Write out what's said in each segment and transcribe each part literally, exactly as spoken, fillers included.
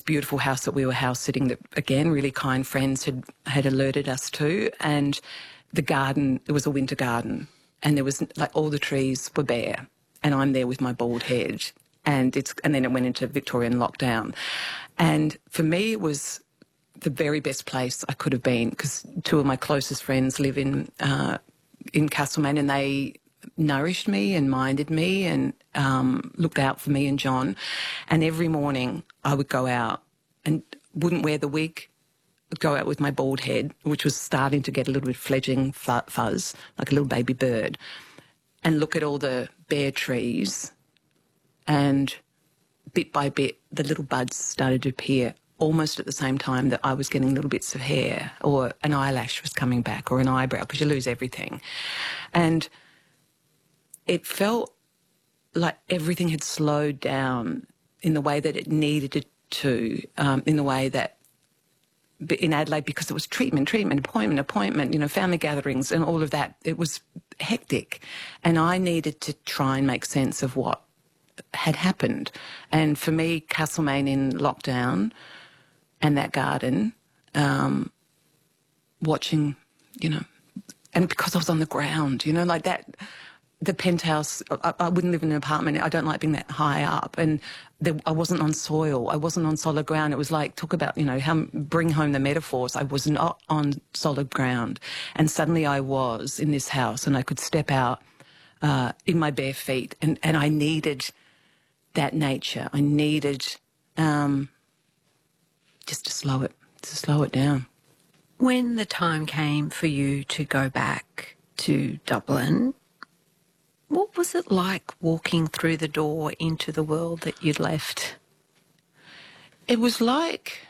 beautiful house that we were house sitting that, again, really kind friends had, had alerted us to. And the garden, there was a winter garden, and there was, like, all the trees were bare, and I'm there with my bald head. And it's and then it went into Victorian lockdown. And for me, it was the very best place I could have been, because two of my closest friends live in uh, in Castlemaine, and they nourished me and minded me and um, looked out for me and John. And every morning I would go out and wouldn't wear the wig, I'd go out with my bald head, which was starting to get a little bit fledgling fuzz, like a little baby bird, and look at all the bare trees. And bit by bit, the little buds started to appear almost at the same time that I was getting little bits of hair, or an eyelash was coming back, or an eyebrow, because you lose everything. And it felt like everything had slowed down in the way that it needed it to, um, in the way that in Adelaide, because it was treatment, treatment, appointment, appointment, you know, family gatherings and all of that, it was hectic. And I needed to try and make sense of what had happened. And for me, Castlemaine in lockdown and that garden, um, watching, you know, and because I was on the ground, you know, like that, the penthouse, I, I wouldn't live in an apartment. I don't like being that high up. And there, I wasn't on soil. I wasn't on solid ground. It was like, talk about, you know, how, bring home the metaphors. I was not on solid ground. And suddenly I was in this house, and I could step out uh, in my bare feet. And, and I needed that nature. I needed um, just to slow it, to slow it down. When the time came for you to go back to Dublin, what was it like walking through the door into the world that you'd left? It was like,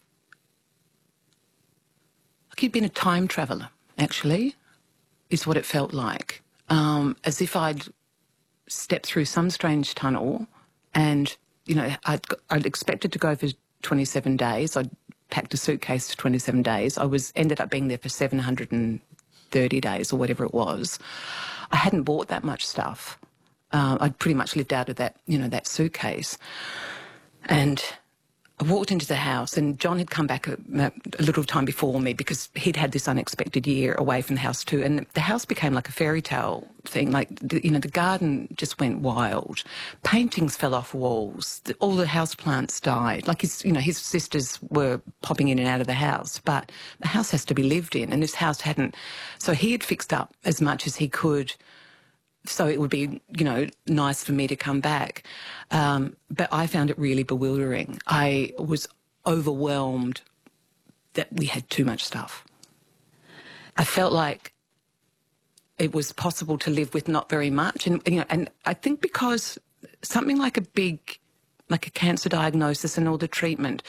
like you'd been a time traveller, actually, is what it felt like. Um, as if I'd stepped through some strange tunnel, and, you know, I'd, I'd expected to go for twenty-seven days. I'd packed a suitcase for twenty-seven days. I was ended up being there for seven hundred thirty days or whatever it was. I hadn't bought that much stuff. Uh, I'd pretty much lived out of that, you know, that suitcase. And I walked into the house, and John had come back a, a little time before me, because he'd had this unexpected year away from the house too. And the house became like a fairy tale thing. Like, the, you know, the garden just went wild. Paintings fell off walls. The, all the house plants died. Like, his, you know, his sisters were popping in and out of the house, but the house has to be lived in, and this house hadn't. So he had fixed up as much as he could, so it would be, you know, nice for me to come back. Um, but I found it really bewildering. I was overwhelmed that we had too much stuff. I felt like it was possible to live with not very much. And, you know, and I think because something like a big, like a cancer diagnosis and all the treatment,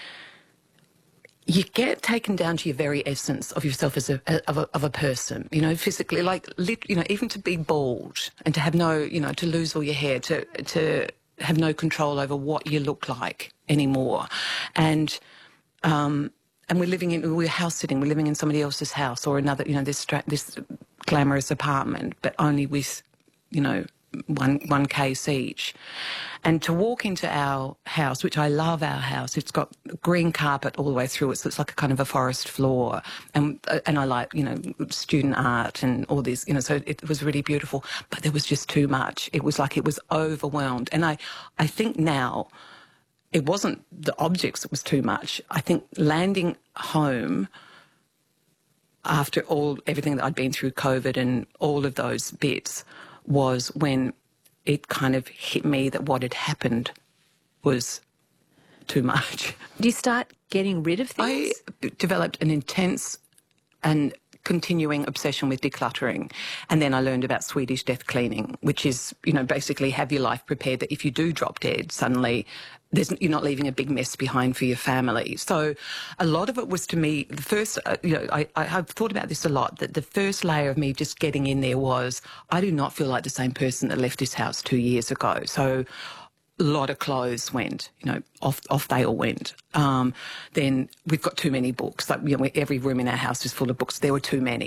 you get taken down to your very essence of yourself as a of a, of a person, you know, physically, like, you know, even to be bald and to have no, you know, to lose all your hair, to to have no control over what you look like anymore, and um, and we're living in, we're house sitting, we're living in somebody else's house or another, you know, this this glamorous apartment, but only with, you know, one one case each. And to walk into our house, which I love our house, it's got green carpet all the way through it, so it's like a kind of a forest floor. And and I like, you know, student art and all this, you know, so it was really beautiful. But there was just too much. It was like it was overwhelmed. And I, I think now it wasn't the objects that was too much. I think landing home after all everything that I'd been through, COVID and all of those bits, was when it kind of hit me that what had happened was too much. Do you start getting rid of things? I developed an intense and continuing obsession with decluttering. And then I learned about Swedish death cleaning, which is, you know, basically have your life prepared that if you do drop dead, suddenly there's, you're not leaving a big mess behind for your family. So a lot of it was, to me, the first, uh, you know, I, I, I've thought about this a lot, that the first layer of me just getting in there was, I do not feel like the same person that left this house two years ago. So a lot of clothes went, you know, off off they all went. Um, then we've got too many books. Like, you know, every room in our house is full of books. There were too many.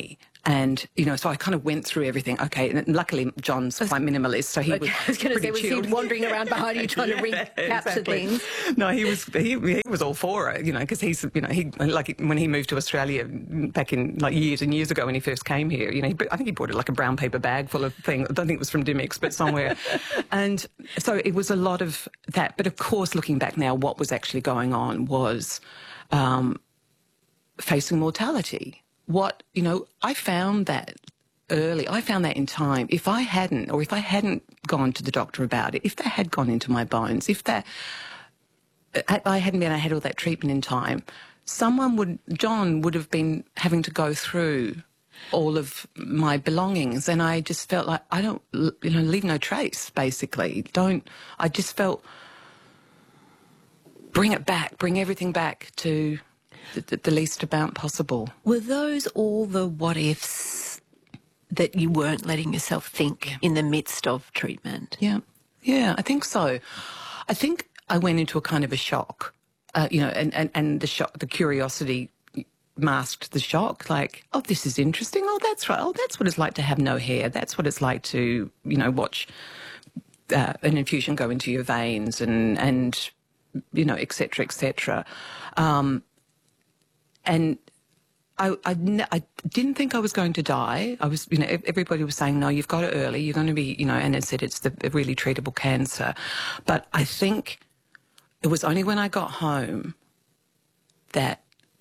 And, you know, so I kind of went through everything. Okay, and luckily John's quite minimalist, so he Okay, was I was going to say, was he chilled. wandering around behind you trying to Yeah, recapture exactly. things? No, he was he, he was all for it, you know, because he's, you know, he like when he moved to Australia back in like years and years ago when he first came here, you know, he, I think he brought like a brown paper bag full of things. I don't think it was from Dimix, but somewhere. And so it was a lot of that. But of course, looking back now, what was actually going on was um, facing mortality. What, you know, I found that early. I found that in time. If I hadn't, or if I hadn't gone to the doctor about it, if that had gone into my bones, if that I hadn't been able to handle that treatment in time, someone would, John would have been having to go through all of my belongings, and I just felt like I don't, you know, leave no trace. Basically, don't. I just felt bring it back, bring everything back to the, the least amount possible. Were those all the what ifs that you weren't letting yourself think in the midst of treatment? Yeah, yeah, I think so. I think I went into a kind of a shock, uh, you know, and, and, and the shock, the curiosity masked the shock, like, oh, this is interesting. Oh, that's right. Oh, that's what it's like to have no hair. That's what it's like to, you know, watch uh, an infusion go into your veins and, and you know, et cetera, et cetera. Um, and I, I, I didn't think I was going to die. I was, you know, everybody was saying, no, you've got it early. You're going to be, you know, and it said it's the a really treatable cancer. But I think it was only when I got home that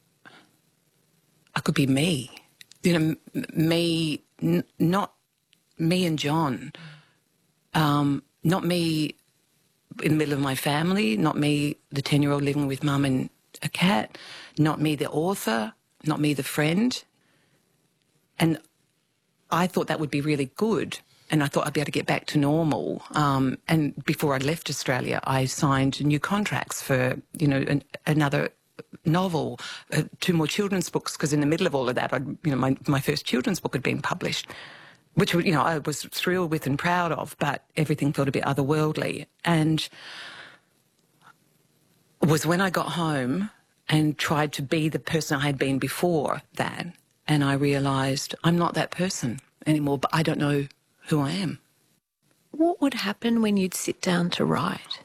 I could be me. You know, me, n not me and John. Um, not me in the middle of my family, not me, the ten-year-old living with mum and a cat, not me, the author, not me, the friend. And I thought that would be really good. And I thought I'd be able to get back to normal. Um, and before I left Australia, I signed new contracts for, you know, an, another novel, uh, two more children's books, because in the middle of all of that, I'd, you know, my, my first children's book had been published, which, you know, I was thrilled with and proud of, but everything felt a bit otherworldly. And it was when I got home and tried to be the person I had been before that, and I realised I'm not that person anymore, but I don't know who I am. What would happen when you'd sit down to write?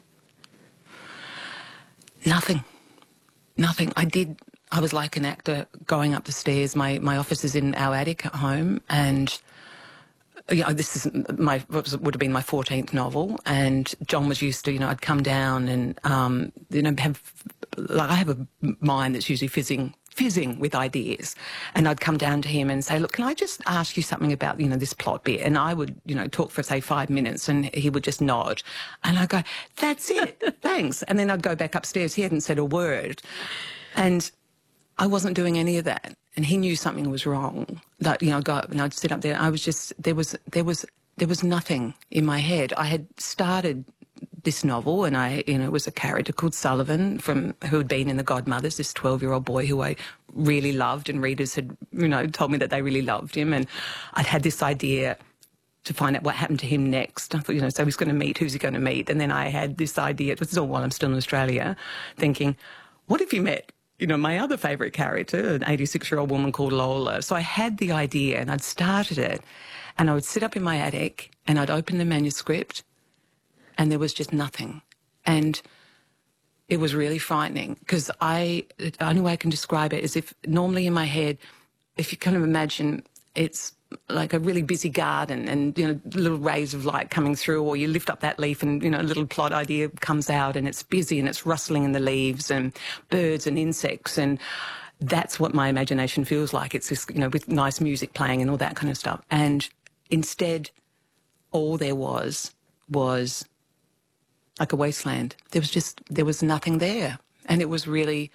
Nothing. Nothing. I did, I was like an actor going up the stairs. My, my office is in our attic at home, and you know, this is my, would have been my fourteenth novel, and John was used to, you know, I'd come down and, um, you know, have, like I have a mind that's usually fizzing, fizzing with ideas, and I'd come down to him and say, look, can I just ask you something about, you know, this plot bit? And I would, you know, talk for, say, five minutes, and he would just nod. And I'd go, that's it, thanks. And then I'd go back upstairs. He hadn't said a word. And I wasn't doing any of that. And he knew something was wrong. That, you know, I'd go up and I'd sit up there. I was just, there was, there was, there was nothing in my head. I had started this novel, and I, you know, it was a character called Sullivan from, who had been in The Godmothers, this twelve-year-old boy who I really loved, and readers had, you know, told me that they really loved him. And I'd had this idea to find out what happened to him next. I thought, you know, so he's going to meet, who's he going to meet? And then I had this idea, this is all while I'm still in Australia, thinking, what if he met, you know, my other favourite character, an eighty-six-year-old woman called Lola? So I had the idea, and I'd started it, and I would sit up in my attic and I'd open the manuscript, and there was just nothing. And it was really frightening, because I, the only way I can describe it is if normally in my head, if you kind of imagine it's like a really busy garden and, you know, little rays of light coming through, or you lift up that leaf and, you know, a little plot idea comes out and it's busy and it's rustling in the leaves and birds and insects, and that's what my imagination feels like. It's just, you know, with nice music playing and all that kind of stuff. And instead, all there was was like a wasteland. There was just, there was nothing there. And it was really,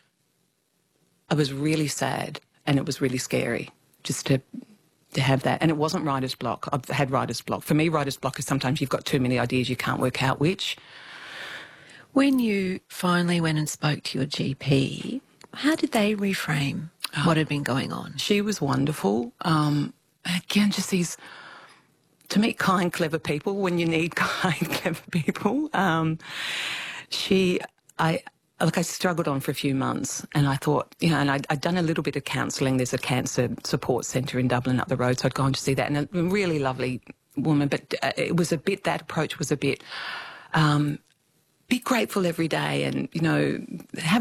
I was really sad, and it was really scary just to to have that. And it wasn't writer's block. I've had writer's block. For me, writer's block is sometimes you've got too many ideas, you can't work out which. When you finally went and spoke to your G P, how did they reframe oh, what had been going on? She was wonderful. Um, again, just these, to meet kind, clever people when you need kind, clever people. Um, she, I, Look, I struggled on for a few months, and I thought, you know, and I'd, I'd done a little bit of counselling. There's a cancer support centre in Dublin up the road, so I'd gone to see that, and a really lovely woman, but uh, it was a bit, that approach was a bit, um, be grateful every day and, you know, have